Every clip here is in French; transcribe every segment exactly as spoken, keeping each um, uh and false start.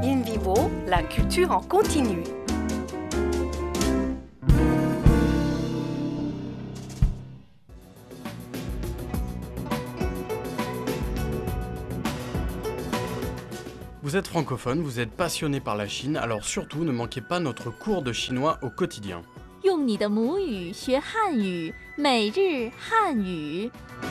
In Vivo, la culture en continu. Vous êtes francophone, vous êtes passionné par la Chine, alors surtout ne manquez pas notre cours de chinois au quotidien. 用你的母语学汉语，每日汉语。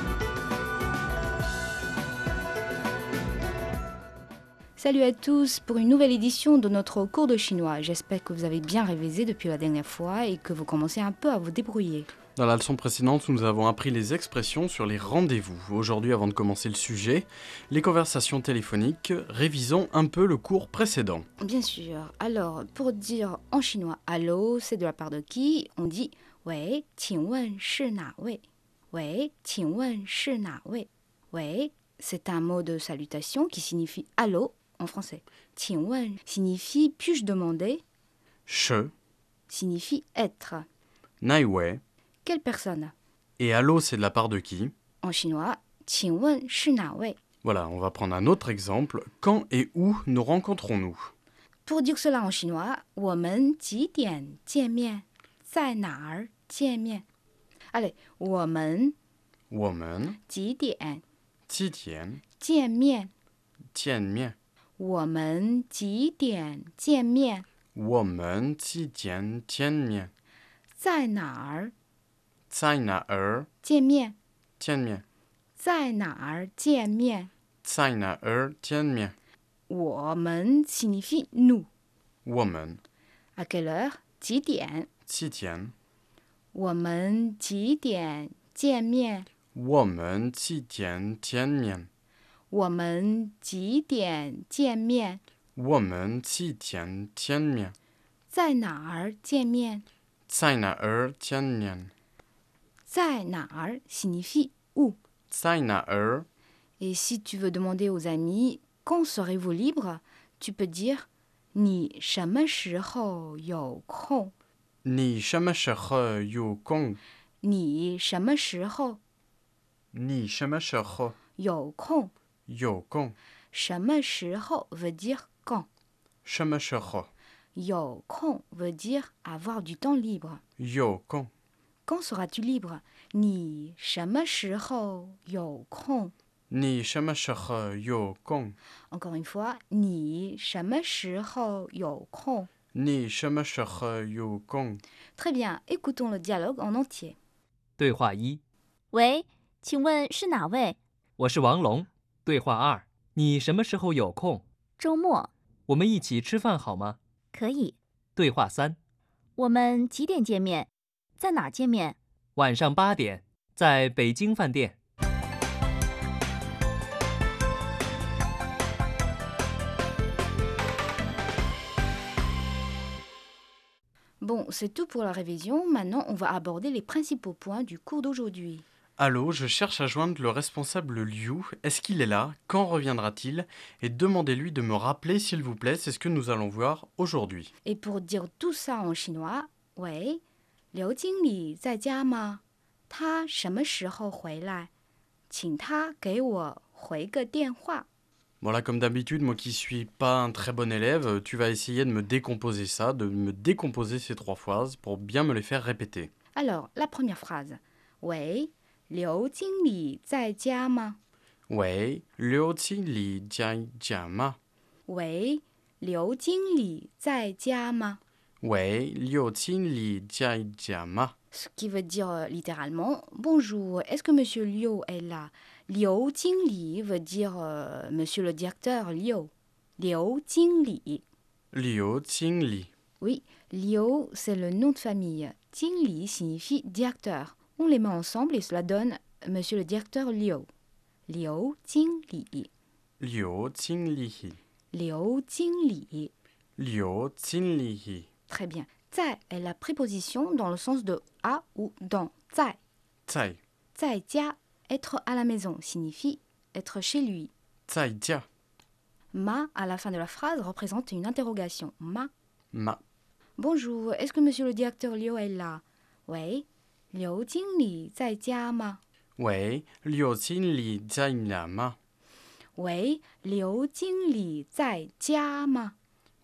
Salut à tous pour une nouvelle édition de notre cours de chinois. J'espère que vous avez bien révisé depuis la dernière fois et que vous commencez un peu à vous débrouiller. Dans la leçon précédente, nous avons appris les expressions sur les rendez-vous. Aujourd'hui, avant de commencer le sujet, les conversations téléphoniques, révisons un peu le cours précédent. Bien sûr. Alors, pour dire en chinois « allô », c'est de la part de qui? On dit «喂，请问是哪位？喂，请问是哪位？喂，c'est un mot de salutation qui signifie « allô » en français. « 请问 » signifie « puis-je demander » Che, signifie « être ». nai wei. Quelle personne? Et allô, c'est de la part de qui? En chinois, 请问是哪位? Voilà, on va prendre un autre exemple. Quand et où nous rencontrons-nous? Pour dire cela en chinois, 我们几点见面？在哪儿见面？ Allez, 我们我们几点几点见面？ 见面？ 我们几点见面？ 我们几点见面？ 在哪儿在哪儿见面？ 见面？ 在哪儿见面？ 在哪儿见面？ 我们 signifie nous. 我们 À quelle heure? 几点？ 几点？ 我们几点见面？ 我们几点见面？ 我们几点见面？ 我们几点见面？ 在哪儿见面？ 在哪儿见面？ 在哪儿 signifie où. 在哪儿？ Et si tu veux demander aux amis quand serez-vous libre, tu peux dire 你什么时候有空？ 你什么时候有空？ 你什么时候你什么时候有空？ 有空？ 什么时候 veut dire quand. 什么时候有空 veut dire avoir du temps libre. 有空？ Quand seras-tu libre? 你什么时候有空？ 你什么时候有空？ Encore une fois, 你什么时候有空？ 你什么时候有空？ Très bien, écoutons le dialogue en entier. 对话一： 喂，请问是哪位？ 我是王龙。对话二：你什么时候有空？ 周末我们一起吃饭好吗？ 可以。 对话三： 我们几点见面？在哪儿见面？ 晚上八点，在北京饭店。 Bon, c'est tout pour la révision. Maintenant, on va aborder les principaux points du cours d'aujourd'hui. Allô, je cherche à joindre le responsable Liu. Est-ce qu'il est là? Quand reviendra-t-il? Et demandez-lui de me rappeler, s'il vous plaît, c'est ce que nous allons voir aujourd'hui. Et pour dire tout ça en chinois, 喂，刘经理在家吗？他什么时候回来？请他给我回个电话。 Voilà, comme d'habitude, moi qui suis pas un très bon élève, tu vas essayer de me décomposer ça, de me décomposer ces trois phrases pour bien me les faire répéter. Alors, la première phrase. 喂，刘经理在家吗？ 喂，刘经理在家吗？ 喂，刘经理在家吗？ 喂，刘经理在家吗？ Ce qui veut dire euh, littéralement bonjour, est-ce que monsieur Liu est là? Liu Jingli veut dire euh, monsieur le directeur Liu. Liu Jingli. Liu Jingli. Oui, Liu c'est le nom de famille. Jingli signifie directeur. On les met ensemble et cela donne monsieur le directeur Liu. Liu Jingli. Liu Jingli. Liu Jingli. Liu Jingli. Très bien. Zai est la préposition dans le sens de à ou dans. Zai. Zai. Zai jia, être à la maison, signifie être chez lui. Zai jia. Ma, à la fin de la phrase, représente une interrogation. Ma. Ma. Bonjour, est-ce que monsieur le directeur Liu est là? Oui. Liu Jingli zai jia ma? Oui, Liu Jingli zai là ma? Oui, Liu Jingli zai jia ma?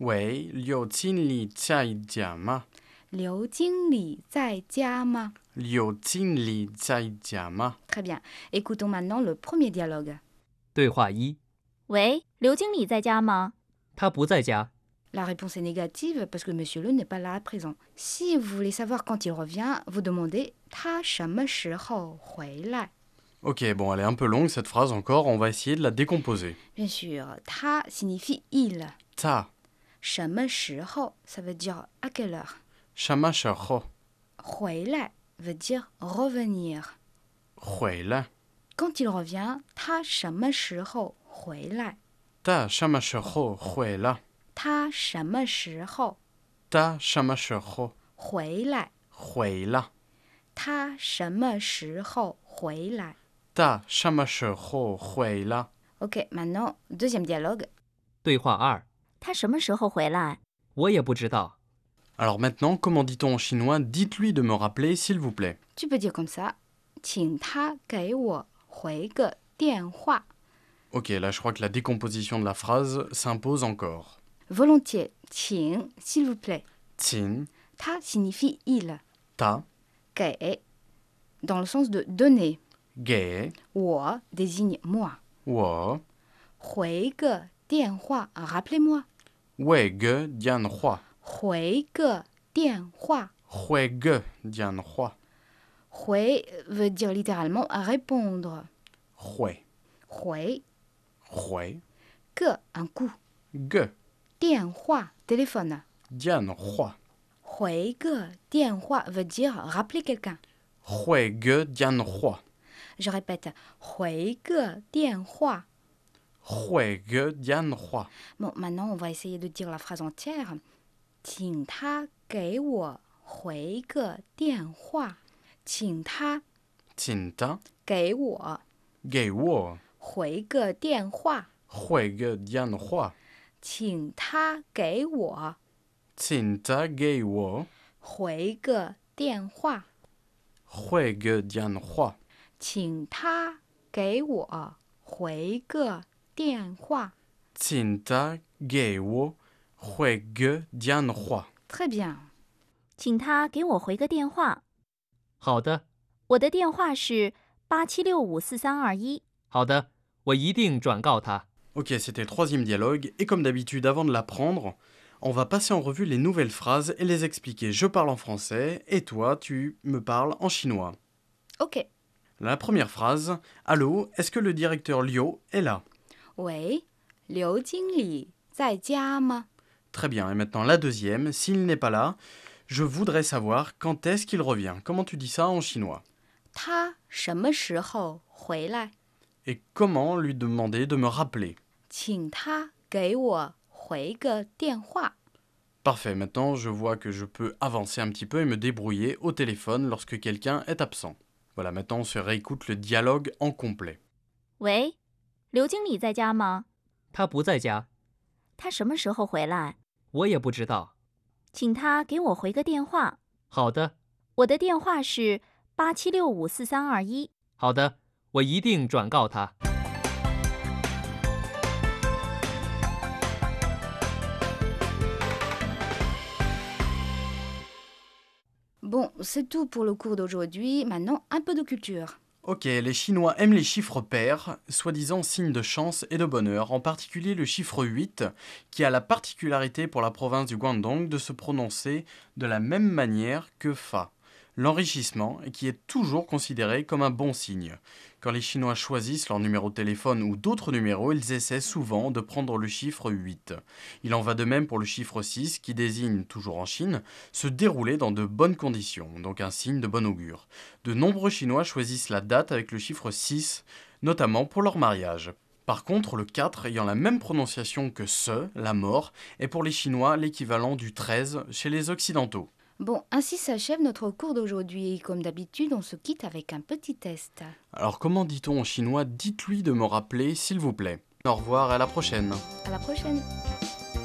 喂，柳经理在家吗？ 刘经理在家吗？ 柳经理在家吗？ Très bien. Écoutons maintenant le premier dialogue. 对话一， 喂，刘经理在家吗？ 他不在家。 La réponse est négative parce que Monsieur Le n'est pas là à présent. Si vous voulez savoir quand il revient, vous demandez 他什么时候回来 Ok, bon, elle est un peu longue cette phrase encore, on va essayer de la décomposer. Bien sûr, 他 signifie il. Ta, 什么时候 ça veut dire à quelle heure. shama shaho, 回来 veut dire revenir. 回来. Quand il revient, 他什么时候回来 Ta, shama shaho, 回来. 他什么时候 Ta, shama shaho, 回来回来. 他什么时候回来 Ta, shama shaho, 回来. Ok, maintenant, deuxième dialogue. 对话二， 他什么时候回来？ 我也不知道。 Alors maintenant, comment dit-on en chinois? Dites-lui de me rappeler, s'il vous plaît. Tu peux dire comme ça. 请他给我回个电话 Ok, là je crois que la décomposition de la phrase s'impose encore. Volontiers. 请 s'il vous plaît. Tin, 他 signifie il. ta, 给 dans le sens de donner. ge, 我 désigne moi. wo, 回个电话 rappelez-moi. wei ge, dian hua. 回个电话 Hui ge, dian hua. 回 veut dire littéralement répondre. Hui, 回 hui, 个 un coup. ge, 电话 téléphone. dian hua. 回个电话 veut dire rappeler quelqu'un. Hui ge, dian hua. Je répète. 回个电话 Hui ge, dian hua. Bon, maintenant, on va essayer de dire la phrase entière. 请他给我回个电话。请他 Tin ta, 给我 ge wo. 回个电话。 Hui ge, dian hua. 请他给我 Tin ta, ge wo. 回个电话。 Hui ge, dian hua. 请他给我回个电话。 Tin ta, ge wo. Hui ge, dian hua. Très bien. 请他给我回个电话。 好的， 我的电话是八七六五四三二一。 好的，我一定转告他。 Ok, c'était le troisième dialogue, et comme d'habitude, avant de l'apprendre, on va passer en revue les nouvelles phrases et les expliquer. Je parle en français, et toi, tu me parles en chinois. Ok. La première phrase, allô, est-ce que le directeur Liu est là? 喂，刘经理在家吗？ Très bien, et maintenant la deuxième, s'il n'est pas là, je voudrais savoir quand est-ce qu'il revient. Comment tu dis ça en chinois? 他什么时候回来？ Et comment lui demander de me rappeler? 请他给我回个电话。 Parfait, maintenant je vois que je peux avancer un petit peu et me débrouiller au téléphone lorsque quelqu'un est absent. Voilà, maintenant on se réécoute le dialogue en complet. 喂，刘经理在家吗？ 他不在家。 他什么时候回来？ 我也不知道。 请他给我回个电话。 好的， 我的电话是八七六五四三二一。 好的，我一定转告他。 Bon, c'est tout pour le cours d'aujourd'hui. Maintenant, un peu de culture. Ok, les Chinois aiment les chiffres pairs, soi-disant signe de chance et de bonheur, en particulier le chiffre huit, qui a la particularité pour la province du Guangdong de se prononcer de la même manière que Fa, l'enrichissement, et qui est toujours considéré comme un bon signe. Quand les Chinois choisissent leur numéro de téléphone ou d'autres numéros, ils essaient souvent de prendre le chiffre huit. Il en va de même pour le chiffre six, qui désigne, toujours en Chine, se dérouler dans de bonnes conditions, donc un signe de bon augure. De nombreux Chinois choisissent la date avec le chiffre six, notamment pour leur mariage. Par contre, le quatre, ayant la même prononciation que ce, la mort, est pour les Chinois l'équivalent du treize chez les Occidentaux. Bon, ainsi s'achève notre cours d'aujourd'hui. Comme d'habitude, on se quitte avec un petit test. Alors comment dit-on en chinois? Dites-lui de me rappeler, s'il vous plaît. Au revoir et à la prochaine. À la prochaine.